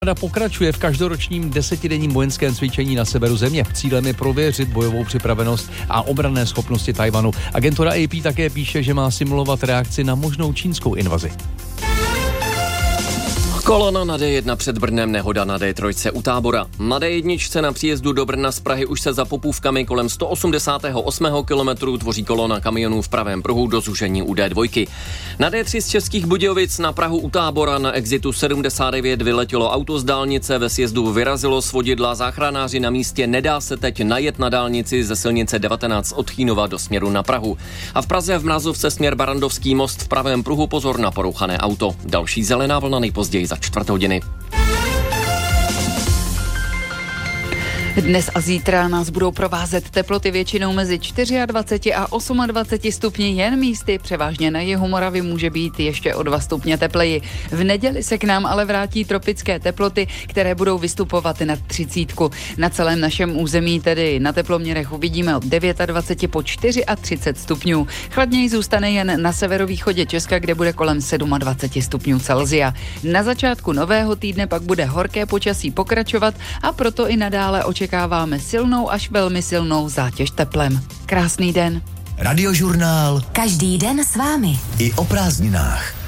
Armáda pokračuje v každoročním 10denním vojenském cvičení na severu země. Cílem je prověřit bojovou připravenost a obranné schopnosti Tchaj-wanu. Agentura AP také píše, že má simulovat reakci na možnou čínskou invazi. Kolona na D1 před Brnem, nehoda na D3 u Tábora. Na D1 na příjezdu do Brna z Prahy už se za Popůvkami kolem 188. kilometru tvoří kolona kamionů v pravém pruhu do zúžení u D2. Na D3 z Českých Budějovic na Prahu u Tábora na exitu 79 vyletělo auto z dálnice, ve sjezdu vyrazilo z vodidla, záchranáři na místě, nedá se teď najet na dálnici ze silnice 19 od Chýnova do směru na Prahu. A v Praze v Mrazovce směr Barandovský most v pravém pruhu, pozor na porouchané auto. Další zelená vlna nejpozději za 4:15. Dnes a zítra nás budou provázet teploty většinou mezi 24 a 28 stupni, jen místy převážně na jihu Moravy může být ještě o 2 stupně tepleji. V neděli se k nám ale vrátí tropické teploty, které budou vystupovat nad 30. Na celém našem území tedy na teploměrech uvidíme od 29 po 34 stupňů. Chladněji zůstane jen na severovýchodě Česka, kde bude kolem 27 stupňů Celsia. Na začátku nového týdne pak bude horké počasí pokračovat a proto i nadále očekáváme silnou až velmi silnou zátěž teplem. Krásný den. Radiožurnál. Každý den s vámi. I o prázdninách.